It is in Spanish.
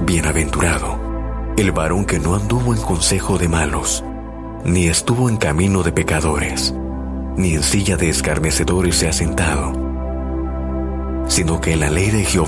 Bienaventurado el varón que no anduvo en consejo de malos, ni estuvo en camino de pecadores, ni en silla de escarnecedores se ha sentado, sino que en la ley de Jehová